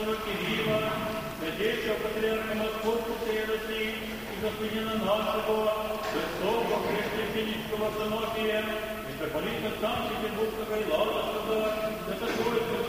блаженного Кирилла, святейшего патриарха Московской Руси и господина нашего, высокого пресвященнического Самофия, митрополита Санкт-Петербургского и Ладожского, святотроицкого